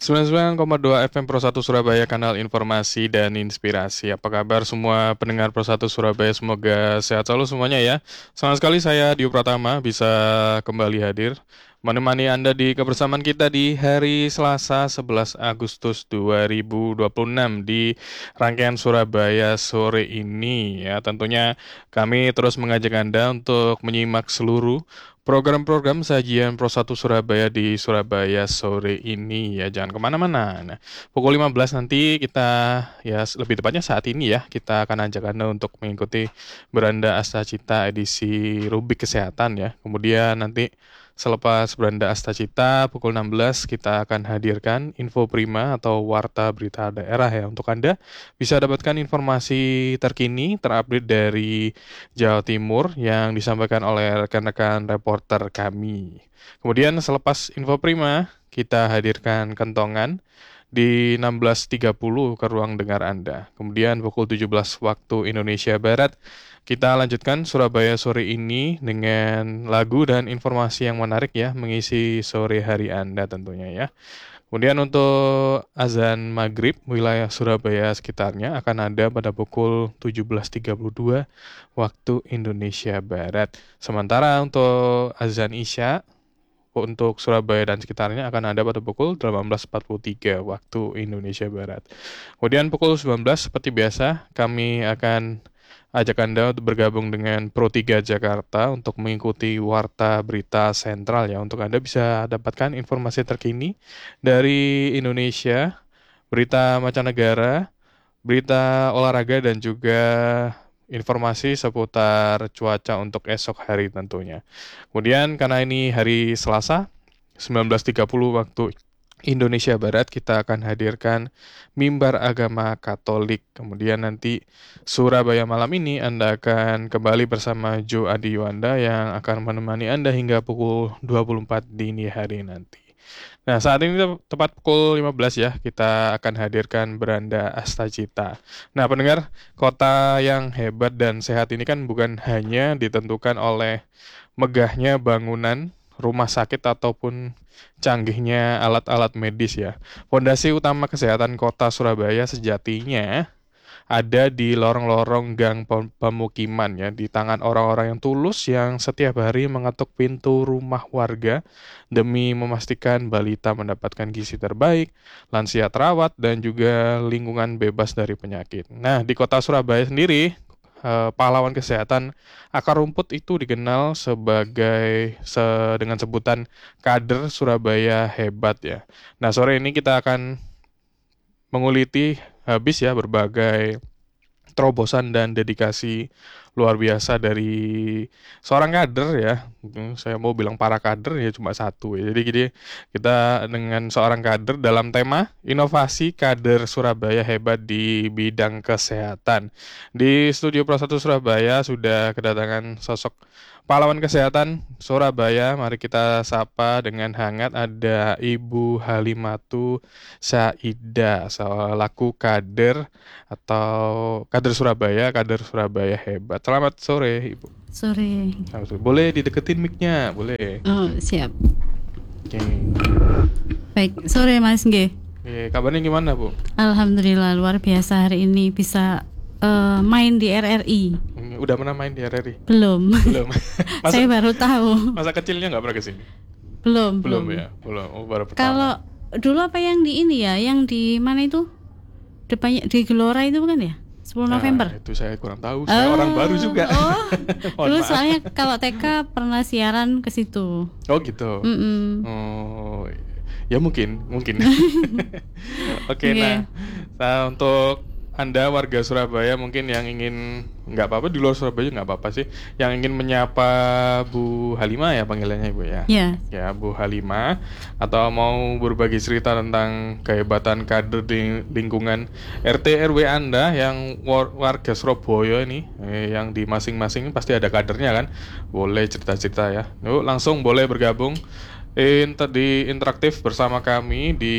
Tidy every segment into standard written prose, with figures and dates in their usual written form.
99,2 FM Pro 1 Surabaya, kanal informasi dan inspirasi. Apa kabar semua pendengar Pro 1 Surabaya? Semoga sehat selalu semuanya ya. Senang sekali saya Dio Pratama bisa kembali hadir menemani Anda di kebersamaan kita di hari Selasa 11 Agustus 2026 di rangkaian Surabaya sore ini ya. Tentunya kami terus mengajak Anda untuk menyimak seluruh program-program sajian Pro 1 Surabaya di Surabaya sore ini ya, jangan kemana-mana. Nah, pukul 15 nanti kita, ya lebih tepatnya saat ini ya, kita akan ajak Anda untuk mengikuti Beranda Asta Cita edisi Rubik Kesehatan ya. Kemudian nanti selepas Beranda Asta Cita pukul 16 kita akan hadirkan Info Prima atau Warta Berita Daerah ya, untuk Anda bisa dapatkan informasi terkini terupdate dari Jawa Timur yang disampaikan oleh rekan-rekan reporter kami. Kemudian selepas Info Prima, kita hadirkan Kentongan di 16.30 ke ruang dengar Anda. Kemudian pukul 17 waktu Indonesia Barat, kita lanjutkan Surabaya sore ini dengan lagu dan informasi yang menarik ya, mengisi sore hari Anda tentunya ya. Kemudian untuk azan maghrib wilayah Surabaya sekitarnya akan ada pada pukul 17.32 waktu Indonesia Barat. Sementara untuk azan isya untuk Surabaya dan sekitarnya akan ada pada pukul 18.43 waktu Indonesia Barat. Kemudian pukul 19 seperti biasa kami akan ajak Anda untuk bergabung dengan Pro 3 Jakarta untuk mengikuti Warta Berita Sentral ya. Untuk Anda bisa dapatkan informasi terkini dari Indonesia, berita mancanegara, berita olahraga dan juga informasi seputar cuaca untuk esok hari tentunya. Kemudian karena ini hari Selasa 19.30 waktu Indonesia Barat, kita akan hadirkan Mimbar Agama Katolik. Kemudian nanti Surabaya malam ini Anda akan kembali bersama Joe Adi Yuanda yang akan menemani Anda hingga pukul 24 dini hari nanti. Nah, saat ini tepat pukul 15 ya, kita akan hadirkan Beranda Asta Cita. Nah, pendengar, kota yang hebat dan sehat ini kan bukan hanya ditentukan oleh megahnya bangunan, rumah sakit ataupun canggihnya alat-alat medis ya. Fondasi utama kesehatan kota Surabaya sejatinya ada di lorong-lorong gang pemukiman ya, di tangan orang-orang yang tulus yang setiap hari mengetuk pintu rumah warga demi memastikan balita mendapatkan gizi terbaik, lansia terawat, dan juga lingkungan bebas dari penyakit. Nah, di kota Surabaya sendiri, pahlawan kesehatan akar rumput itu dikenal sebagai dengan sebutan kader Surabaya hebat ya. Nah, sore ini kita akan menguliti habis ya berbagai terobosan dan dedikasi luar biasa dari seorang kader ya. Saya mau bilang para kader ya cuma satu ya. Jadi gini, kita dengan seorang kader dalam tema inovasi kader Surabaya hebat di bidang kesehatan. Di studio Pro 1 Surabaya sudah kedatangan sosok pahlawan kesehatan Surabaya. Mari kita sapa dengan hangat, ada Ibu Halimatu Saidah selaku kader atau kader Surabaya hebat. Selamat sore, Ibu. Sore. Selamat sore. Boleh dideketin mic-nya, boleh. Oh, siap. Oke. Baik, sore Mas Nggih. Oke, kabarnya gimana, Bu? Alhamdulillah luar biasa hari ini bisa main di RRI. Udah pernah main di RRI? Belum. Belum. Saya baru tahu. Masa kecilnya nggak pernah kesini? Belum Ya. Belum. Oh, baru pertama. Kalau dulu apa yang di ini ya, yang di mana itu? Depannya di Gelora itu bukan ya? 10 November. Itu saya kurang tahu. Saya orang baru juga. Dulu soalnya kalau TK pernah siaran ke situ. Oh gitu. Oh, ya mungkin. Oke, Okay. Nah untuk Anda warga Surabaya mungkin yang ingin, nggak apa-apa di luar Surabaya nggak apa-apa sih, yang ingin menyapa Bu Halimah ya panggilannya Ibu ya. Yeah. Ya Bu Halimah, atau mau berbagi cerita tentang kehebatan kader di lingkungan RT RW Anda yang warga Surabaya ini, yang di masing-masing pasti ada kadernya kan. Boleh cerita-cerita ya. Yuk langsung boleh bergabung Di interaktif bersama kami di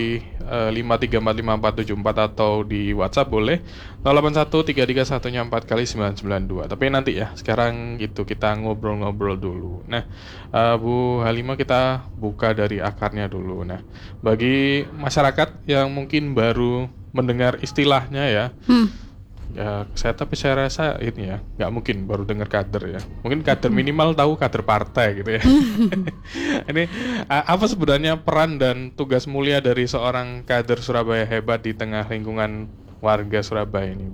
5345474 atau di WhatsApp boleh 081331 4 kali 992. Tapi nanti ya, sekarang gitu kita ngobrol-ngobrol dulu. Nah, Bu Halimah, kita buka dari akarnya dulu. Nah, bagi masyarakat yang mungkin baru mendengar istilahnya ya, ya, saya rasa ini ya, nggak mungkin baru dengar kader ya. Mungkin kader minimal tahu kader partai gitu ya. Ini apa sebenarnya peran dan tugas mulia dari seorang kader Surabaya hebat di tengah lingkungan warga Surabaya ini, Bu?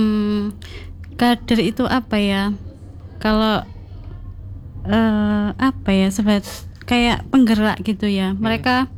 Kader itu apa ya? Kalau apa ya, kayak penggerak gitu ya. Mereka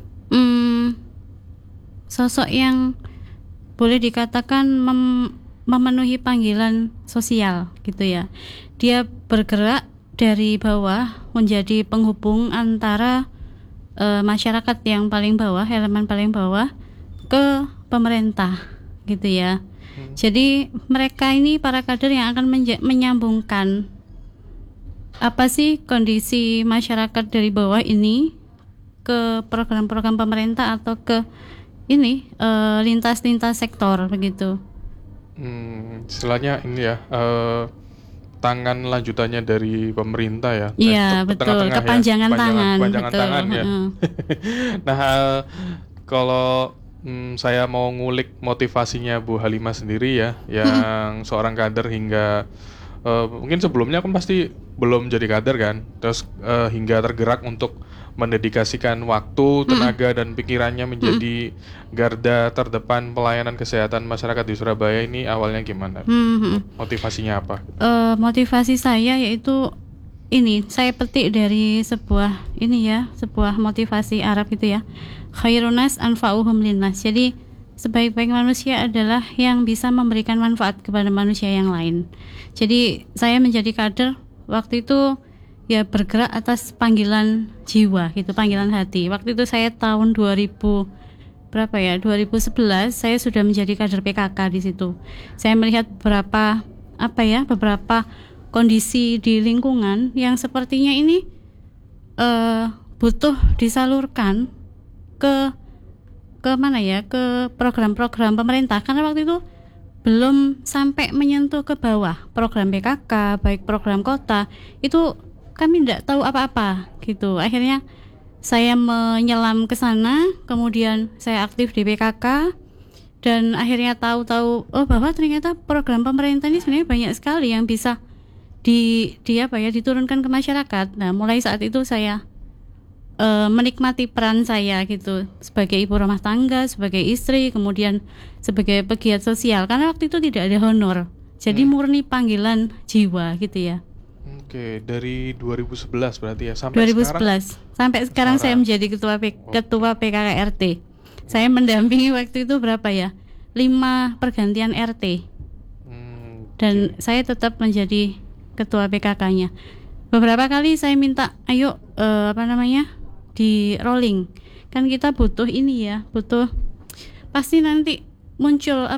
sosok yang boleh dikatakan memenuhi panggilan sosial gitu ya. Dia bergerak dari bawah menjadi penghubung antara masyarakat yang paling bawah, elemen paling bawah ke pemerintah gitu ya. Jadi mereka ini para kader yang akan menyambungkan apa sih kondisi masyarakat dari bawah ini ke program-program pemerintah atau ke ini lintas-lintas sektor begitu. Istilahnya ini ya, tangan lanjutannya dari pemerintah ya. Iya, betul, Tengah-tengah ya, kepanjangan tangan, kepanjangan betul. tangan ya. Nah, kalau saya mau ngulik motivasinya Bu Halimah sendiri ya, yang seorang kader hingga mungkin sebelumnya kan pasti belum jadi kader kan, terus hingga tergerak untuk mendedikasikan waktu, tenaga dan pikirannya menjadi garda terdepan pelayanan kesehatan masyarakat di Surabaya. Ini awalnya gimana? Motivasinya apa? Motivasi saya yaitu ini, saya petik dari sebuah motivasi Arab itu ya, khairunas anfa'uhum linnas. Jadi sebaik-baik manusia adalah yang bisa memberikan manfaat kepada manusia yang lain. Jadi saya menjadi kader waktu itu ya bergerak atas panggilan jiwa gitu, panggilan hati. Waktu itu saya tahun 2011 saya sudah menjadi kader PKK di situ. Saya melihat beberapa kondisi di lingkungan yang sepertinya ini butuh disalurkan ke mana ya, ke program-program pemerintah, karena waktu itu belum sampai menyentuh ke bawah. Program PKK baik program kota itu kami tidak tahu apa-apa gitu. Akhirnya saya menyelam ke sana, kemudian saya aktif di PKK dan akhirnya tahu bahwa ternyata program pemerintah ini sebenarnya banyak sekali yang bisa diturunkan ke masyarakat. Nah, mulai saat itu saya menikmati peran saya gitu sebagai ibu rumah tangga, sebagai istri, kemudian sebagai pegiat sosial, karena waktu itu tidak ada honor. Jadi murni panggilan jiwa gitu ya. Oke, dari 2011 berarti ya sampai 2011 sampai sekarang saya menjadi ketua PKKRT. Saya mendampingi waktu itu berapa ya? 5 pergantian RT. Dan saya tetap menjadi ketua PKK-nya. Beberapa kali saya minta, ayo di rolling. Kan kita butuh ini ya, pasti nanti muncul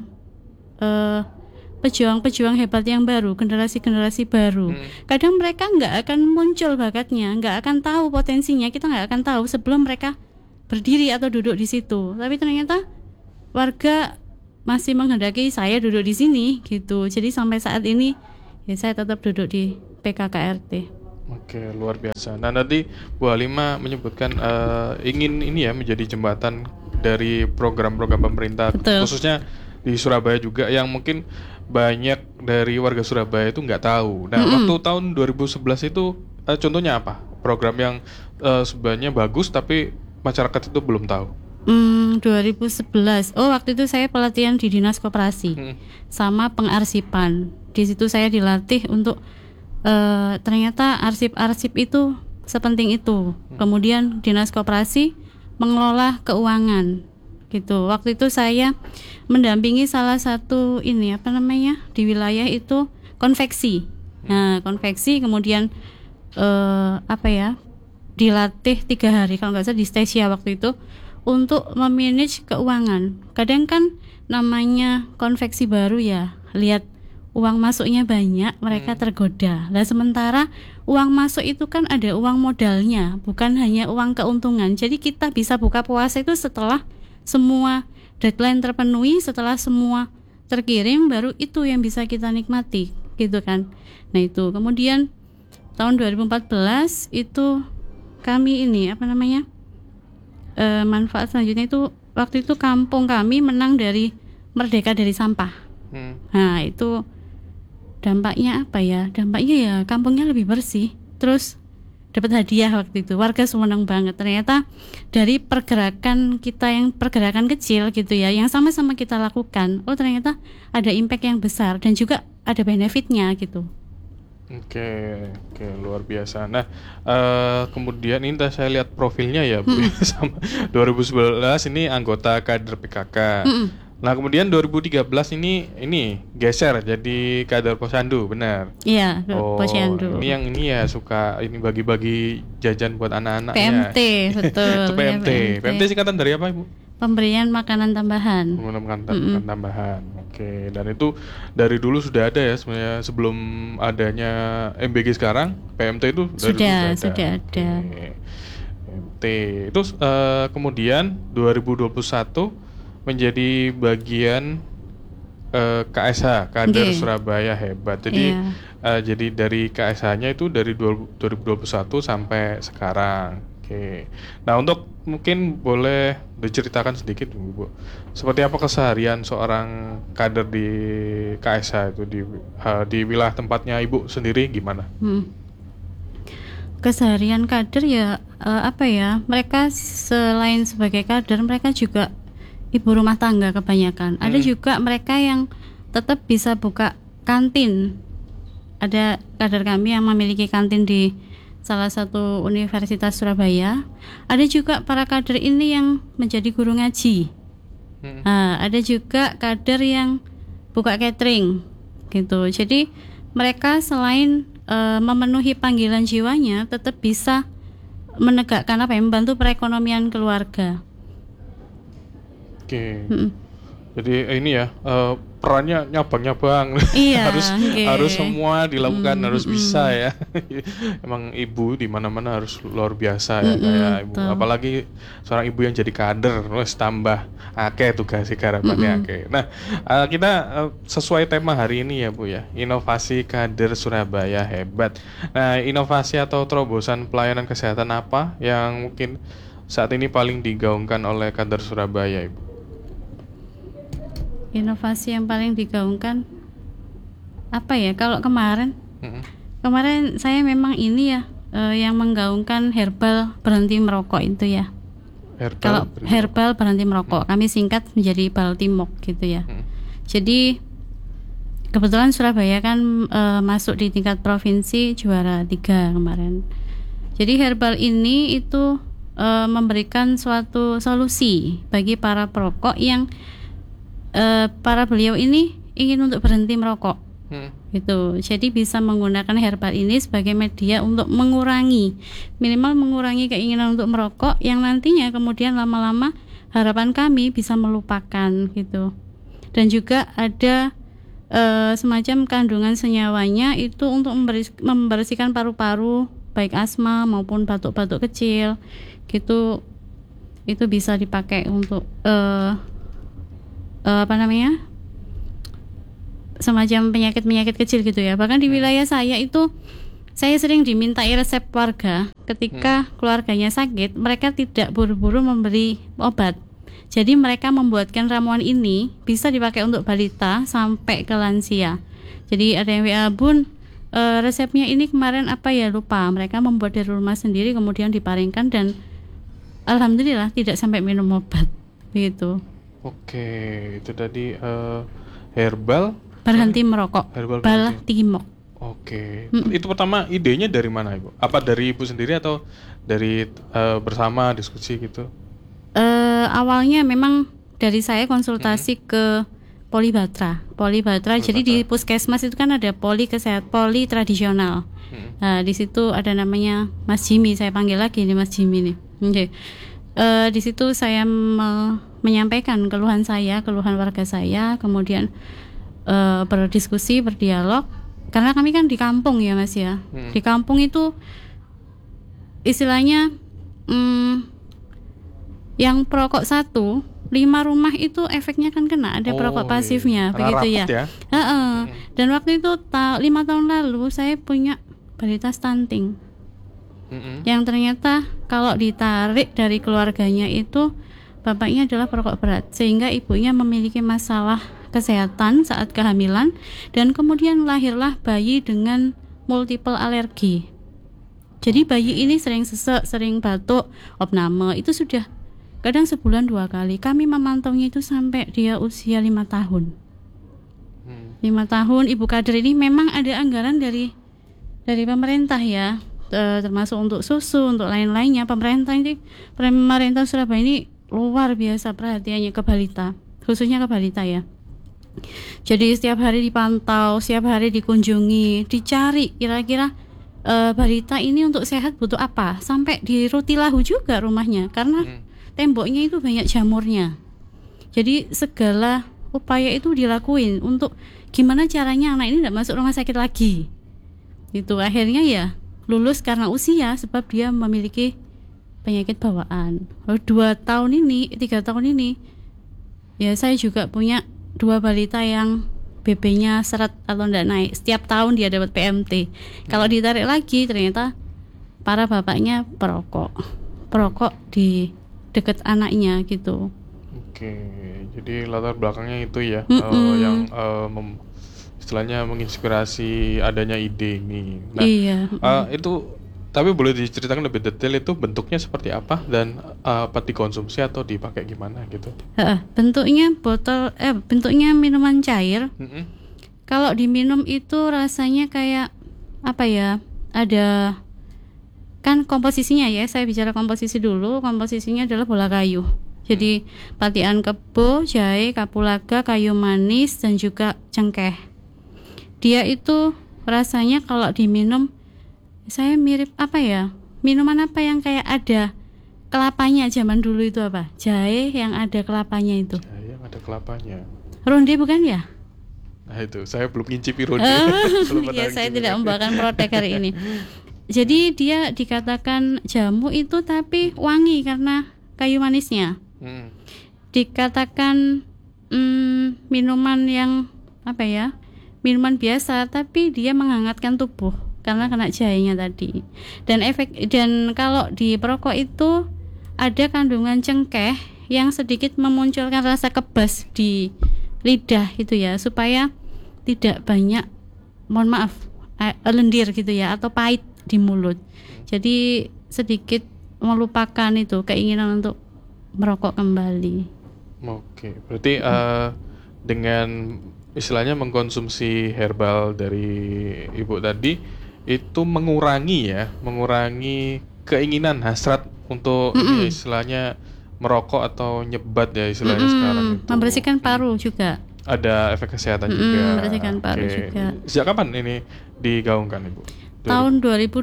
pejuang-pejuang hebat yang baru, generasi-generasi baru. Kadang mereka nggak akan muncul bakatnya, nggak akan tahu potensinya, kita nggak akan tahu sebelum mereka berdiri atau duduk di situ. Tapi ternyata warga masih menghendaki saya duduk di sini gitu. Jadi sampai saat ini ya saya tetap duduk di PKKRT. Oke, luar biasa. Nah, tadi Bu Halimah menyebutkan ingin ini ya menjadi jembatan dari program-program pemerintah. Betul. Khususnya di Surabaya juga yang mungkin banyak dari warga Surabaya itu nggak tahu. Nah, waktu tahun 2011 itu contohnya apa? Program yang sebenarnya bagus tapi masyarakat itu belum tahu. 2011. Waktu itu saya pelatihan di Dinas Koperasi sama pengarsipan. Di situ saya dilatih untuk ternyata arsip-arsip itu sepenting itu. Kemudian Dinas Koperasi mengelola keuangan gitu. Waktu itu saya mendampingi salah satu di wilayah itu konveksi. Nah, konveksi kemudian dilatih 3 hari kalau nggak salah di Stesia waktu itu untuk memanage keuangan. Kadang kan namanya konveksi baru ya, lihat uang masuknya banyak, mereka tergoda. Lah sementara uang masuk itu kan ada uang modalnya, bukan hanya uang keuntungan. Jadi kita bisa buka puasa itu setelah semua deadline terpenuhi, setelah semua terkirim, baru itu yang bisa kita nikmati gitu kan. Nah itu kemudian tahun 2014 itu kami ini manfaat selanjutnya itu waktu itu kampung kami menang dari Merdeka dari Sampah. Nah itu dampaknya apa ya? Dampaknya ya kampungnya lebih bersih. Terus dapat hadiah waktu itu. Warga senang banget. Ternyata dari pergerakan kita yang pergerakan kecil gitu ya, yang sama-sama kita lakukan, oh ternyata ada impact yang besar dan juga ada benefitnya gitu. Oke, luar biasa. Nah, kemudian ini saya lihat profilnya ya, Bu, sama 2011 ini anggota kader PKK. Nah, kemudian 2013 ini geser jadi kader Posyandu, benar? Iya, Posyandu. Ini yang ini ya suka ini bagi-bagi jajan buat anak-anaknya. PMT, betul. Itu PMT. Ya, PMT singkatan dari apa, Ibu? Pemberian makanan tambahan. Makanan tambahan. Oke, dan itu dari dulu sudah ada ya sebenarnya sebelum adanya MBG sekarang, PMT itu dari sudah ada. PMT. Itu kemudian 2021 menjadi bagian KSH, kader Surabaya Hebat. Jadi jadi dari KSH-nya itu dari 2021 sampai sekarang. Oke. Nah, untuk mungkin boleh diceritakan sedikit, Bu. Seperti apa keseharian seorang kader di KSH itu di wilayah tempatnya Ibu sendiri gimana? Keseharian kader ya mereka selain sebagai kader, mereka juga ibu rumah tangga kebanyakan. Ada juga mereka yang tetap bisa buka kantin. Ada kader kami yang memiliki kantin di salah satu universitas Surabaya. Ada juga para kader ini yang menjadi guru ngaji. Ada juga kader yang buka catering gitu. Jadi mereka selain memenuhi panggilan jiwanya, tetap bisa menegakkan membantu perekonomian keluarga. Oke. Jadi ini ya perannya nyabang-nyabang. Iya, harus semua dilakukan, harus bisa ya. Emang ibu di mana-mana harus luar biasa ya kayak ibu. Apalagi seorang ibu yang jadi kader, terus tambah akeh tugas garapannya akeh. Nah, kita sesuai tema hari ini ya, Bu ya. Inovasi kader Surabaya Hebat. Nah, inovasi atau terobosan pelayanan kesehatan apa yang mungkin saat ini paling digaungkan oleh kader Surabaya, Ibu? Inovasi yang paling digaungkan apa ya? Kalau kemarin saya memang ini ya yang menggaungkan herbal berhenti merokok itu ya. Herbal berhenti merokok, kami singkat menjadi Baltimok gitu ya. Jadi kebetulan Surabaya kan masuk di tingkat provinsi juara 3 kemarin. Jadi herbal ini itu memberikan suatu solusi bagi para perokok yang para beliau ini ingin untuk berhenti merokok gitu. Jadi bisa menggunakan herbal ini sebagai media untuk minimal mengurangi keinginan untuk merokok yang nantinya kemudian lama-lama harapan kami bisa melupakan gitu. Dan juga ada semacam kandungan senyawanya itu untuk membersihkan paru-paru baik asma maupun batuk-batuk kecil gitu. Itu bisa dipakai untuk semacam penyakit-penyakit kecil gitu ya. Bahkan di wilayah saya itu saya sering dimintai resep warga ketika keluarganya sakit, mereka tidak buru-buru memberi obat. Jadi mereka membuatkan ramuan ini bisa dipakai untuk balita sampai ke lansia. Jadi ada yang WA, Bun, resepnya ini kemarin lupa. Mereka membuat dari rumah sendiri kemudian diparingkan dan alhamdulillah tidak sampai minum obat gitu. Oke, itu tadi herbal berhenti merokok. Baltimok. Oke. Itu pertama idenya dari mana, Ibu? Apa dari Ibu sendiri atau dari bersama diskusi gitu? Awalnya memang dari saya konsultasi ke Polibatra. Jadi di puskesmas itu kan ada poli tradisional. Nah, di situ ada namanya Mas Jimmy, saya panggil lagi nih Mas Jimmy nih. Okay. Di situ saya menyampaikan keluhan warga saya, kemudian berdiskusi, berdialog. karena kami kan di kampung ya Mas ya. Di kampung itu istilahnya yang perokok 1, 5 rumah itu efeknya kan kena, ada perokok pasifnya, begitu ya. Dan waktu itu 5 tahun lalu saya punya balita stunting, yang ternyata kalau ditarik dari keluarganya itu bapaknya adalah perokok berat, sehingga ibunya memiliki masalah kesehatan saat kehamilan, dan kemudian lahirlah bayi dengan multiple alergi. Jadi bayi ini sering sesek, sering batuk, opname, itu sudah kadang sebulan 2 kali. Kami memantaunya itu sampai dia usia 5 tahun. 5 tahun. Ibu kader ini memang ada anggaran dari pemerintah ya, termasuk untuk susu, untuk lain-lainnya. Pemerintah Surabaya ini luar biasa perhatiannya ke balita, khususnya ke balita ya. Jadi setiap hari dipantau, setiap hari dikunjungi, dicari kira-kira balita ini untuk sehat butuh apa. Sampai di Rutilahu juga rumahnya, karena temboknya itu banyak jamurnya. Jadi segala upaya itu dilakuin untuk gimana caranya anak ini tidak masuk rumah sakit lagi. Itu akhirnya ya lulus karena usia, sebab dia memiliki penyakit bawaan. 2 tahun ini, 3 tahun ini ya saya juga punya 2 balita yang BB-nya seret atau tidak naik. Setiap tahun dia dapat PMT. Kalau ditarik lagi ternyata para bapaknya perokok di dekat anaknya gitu. Oke, jadi latar belakangnya itu ya, yang istilahnya menginspirasi adanya ide ini. Nah, iya. Itu tapi boleh diceritakan lebih detail, itu bentuknya seperti apa dan apa dikonsumsi atau dipakai gimana gitu? Bentuknya bentuknya minuman cair. Kalau diminum itu rasanya kayak apa ya? Ada kan komposisinya ya, saya bicara komposisi dulu. Komposisinya adalah bola kayu. Jadi patian kebo, jahe, kapulaga, kayu manis, dan juga cengkeh. Dia itu rasanya kalau diminum, saya mirip apa ya? Minuman apa yang kayak ada kelapanya zaman dulu itu apa? Jahe yang ada kelapanya itu. Jahe yang ada kelapanya. Ronde bukan ya? Nah itu, saya belum ngincipi ronde. Ya saya tidak membawakan produk hari ini. Jadi dia dikatakan jamu itu tapi wangi karena kayu manisnya. Dikatakan minuman yang apa ya? Minuman biasa tapi dia menghangatkan tubuh karena kena jahenya tadi. Dan kalau di perokok itu ada kandungan cengkeh yang sedikit memunculkan rasa kebas di lidah itu ya, supaya tidak banyak, mohon maaf, lendir gitu ya, atau pahit di mulut. Jadi sedikit melupakan itu keinginan untuk merokok kembali. Oke, berarti dengan istilahnya mengkonsumsi herbal dari ibu tadi itu mengurangi keinginan hasrat untuk istilahnya merokok atau nyebat ya istilahnya sekarang itu. Membersihkan paru juga. Ada efek kesehatan juga. Membersihkan paru juga. Sejak kapan ini digaungkan ibu? Tahun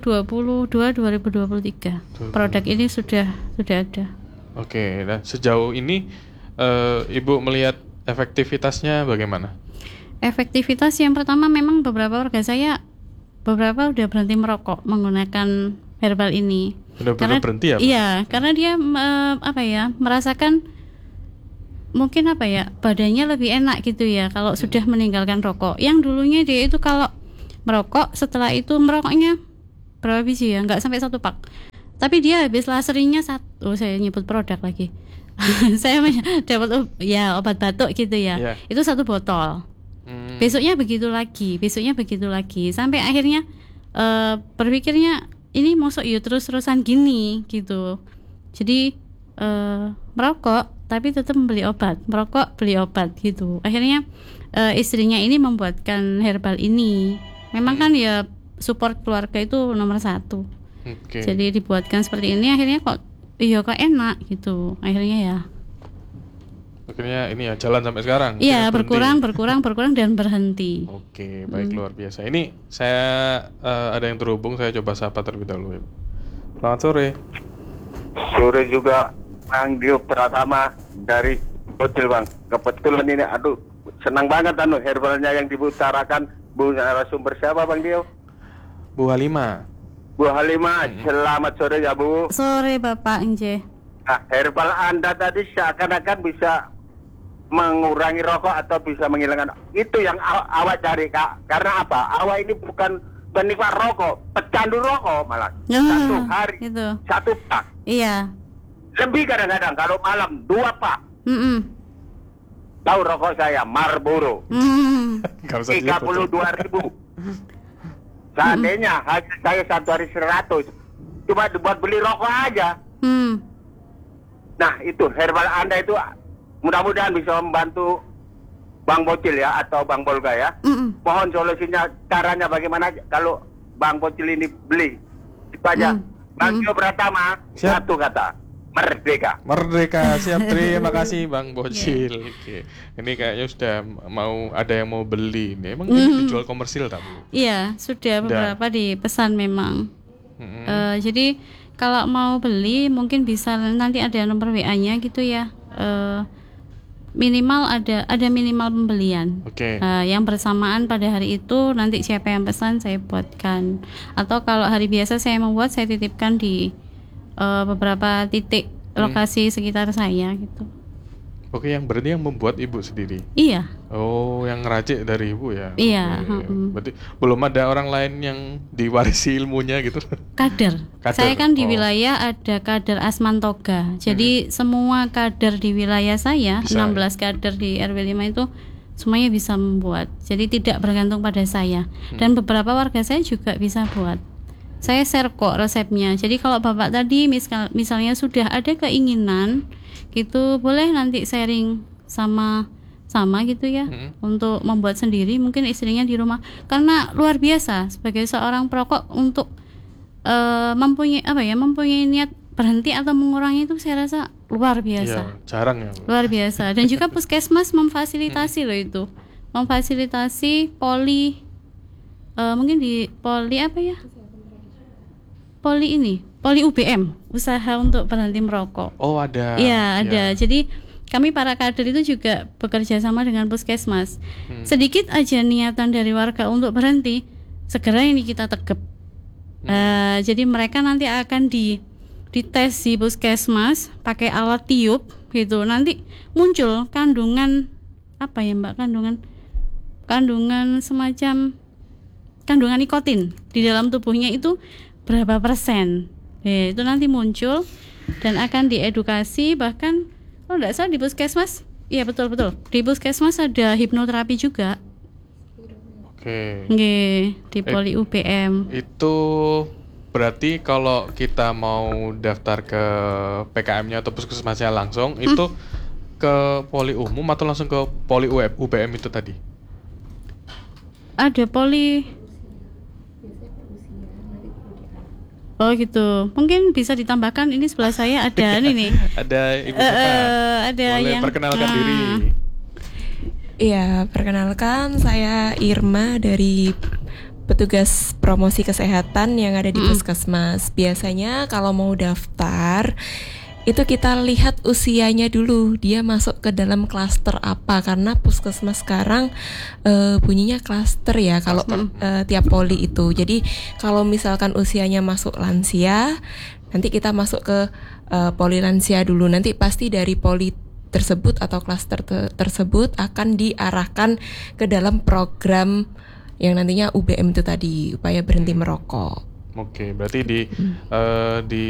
2022-2023. Produk ini sudah ada. Oke, dan sejauh ini ibu melihat efektivitasnya bagaimana? Efektivitas yang pertama, memang beberapa udah berhenti merokok menggunakan herbal ini. Benar-benar berhenti ya? Iya, karena dia merasakan mungkin badannya lebih enak gitu ya kalau sudah meninggalkan rokok. Yang dulunya dia itu kalau merokok, setelah itu merokoknya berapa biji ya? Nggak sampai 1 pak. Tapi dia habis laserinya saya nyebut produk lagi. Saya dapat obat batuk gitu ya. Yeah. Itu 1 botol. Besoknya begitu lagi, sampai akhirnya berpikirnya ini mosok terus-terusan gini gitu. Jadi merokok tapi tetap beli obat, merokok beli obat gitu. Akhirnya istrinya ini membuatkan herbal ini. Memang kan ya support keluarga itu nomor 1. Jadi dibuatkan seperti ini, akhirnya kok enak gitu. Akhirnya ini ya jalan sampai sekarang. Iya, berkurang dan berhenti. Oke, baik, luar biasa. Ini saya ada yang terhubung, saya coba sapa terlebih dahulu. Selamat sore. Sore juga, Angdio Pratama dari Hotel Bang. Kebetulan ini senang banget herbalnya yang dibicarakan. Bu narasumber siapa Bang Dio? Bu Halimah. Bu Halimah, selamat sore ya Bu. Sore Bapak Nje. Nah, herbal Anda tadi seakan-akan bisa mengurangi rokok atau bisa menghilangkan. Itu yang awak cari Kak. Karena apa? Awak ini bukan penikmat rokok, pecandu rokok malah. Satu hari, Itu. 1 pak. Iya. Lebih kadang-kadang kalau malam 2 pak. Tahu rokok saya Marlboro. Nggak usah disebut. 32.000. Seandainya hasil saya 1 hari 100, cuma buat beli rokok aja. Nah itu herbal Anda itu mudah-mudahan bisa membantu Bang Bocil ya atau Bang Bolga ya. Mohon solusinya, caranya bagaimana kalau Bang Bocil ini beli. Itu aja. Bang Tio Pratama, Siap. 1 kata, merdeka. Merdeka, siap. Terima kasih Bang Bocil. Oke. Ini kayaknya sudah ada yang mau beli. Ini emang ini dijual komersil tak, Bu? Iya, sudah beberapa dipesan memang. Jadi kalau mau beli mungkin bisa nanti ada nomor WA-nya gitu ya. Minimal ada minimal pembelian. Oke. Yang bersamaan pada hari itu nanti siapa yang pesan saya buatkan. Atau kalau hari biasa saya membuat, saya titipkan di beberapa titik lokasi sekitar saya gitu. Oke, yang berarti yang membuat Ibu sendiri. Iya. Oh, yang ngeracik dari Ibu ya. Iya. Oke. Berarti belum ada orang lain yang diwarisi ilmunya gitu. Kader. Kader. Saya kan di wilayah ada kader Asmantoga. Jadi semua kader di wilayah saya, Bisa, 16 kader di RW 5 itu semuanya bisa membuat. Jadi tidak bergantung pada saya. Dan beberapa warga saya juga bisa buat. Saya share kok resepnya. Jadi kalau Bapak tadi misalnya sudah ada keinginan gitu, boleh nanti sharing sama gitu ya, untuk membuat sendiri, mungkin istrinya di rumah. Karena luar biasa sebagai seorang perokok untuk mempunyai niat berhenti atau mengurangi itu, saya rasa luar biasa. Iya, jarang ya, Bu. Luar biasa. Dan juga puskesmas memfasilitasi loh itu. Memfasilitasi poli mungkin di poli apa ya? Poli UBM, usaha untuk berhenti merokok. Oh, ada. Iya, ada. Jadi kami para kader itu juga bekerja sama dengan puskesmas. Sedikit aja niatan dari warga untuk berhenti, segera ini kita tegep. Jadi mereka nanti akan dites di puskesmas pakai alat tiup gitu. Nanti muncul kandungan apa ya Mbak? Kandungan semacam kandungan nikotin di dalam tubuhnya itu berapa persen. Itu nanti muncul dan akan diedukasi. Bahkan kalau tidak salah di puskesmas, iya betul di puskesmas ada hipnoterapi juga. Oke. Di Poli UBM. Itu berarti kalau kita mau daftar ke PKM-nya atau puskesmasnya langsung, itu ke poli umum atau langsung ke poli UBM itu tadi? Ada poli. Oh gitu. Mungkin bisa ditambahkan, ini sebelah saya ada nih. Ada Ibu Seta. Ada boleh yang perkenalkan diri. Iya, perkenalkan saya Irma dari petugas promosi kesehatan yang ada di puskesmas. Biasanya kalau mau daftar itu kita lihat usianya dulu, dia masuk ke dalam klaster apa, karena puskesmas sekarang bunyinya klaster ya kalau tiap poli itu. Jadi kalau misalkan usianya masuk lansia, nanti kita masuk ke poli lansia dulu. Nanti pasti dari poli tersebut atau klaster tersebut akan diarahkan ke dalam program yang nantinya UBM itu tadi, upaya berhenti merokok. Oke, berarti di